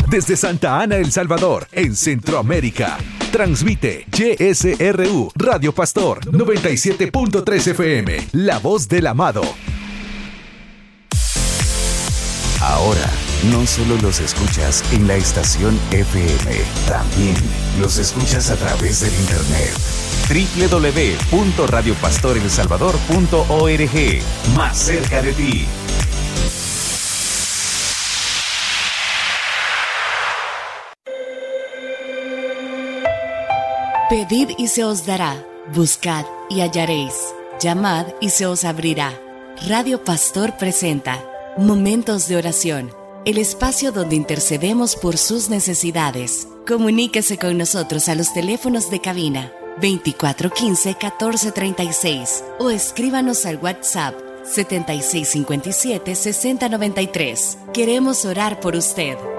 Desde Santa Ana, El Salvador, en Centroamérica. Transmite YSRU Radio Pastor 97.3 FM, la voz del amado. Ahora, no solo los escuchas en la estación FM, también los escuchas a través del internet. www.radiopastoresalvador.org. Más cerca de ti. Pedid y se os dará, buscad y hallaréis, llamad y se os abrirá. Radio Pastor presenta Momentos de Oración, el espacio donde intercedemos por sus necesidades. Comuníquese con nosotros a los teléfonos de cabina 2415-1436 o escríbanos al WhatsApp 7657-6093. Queremos orar por usted.